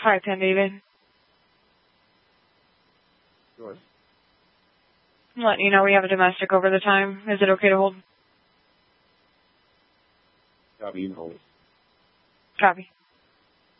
510, David. Sure. I'm letting you know we have a domestic over the time. Is it okay to hold? Copy, you can hold. Copy.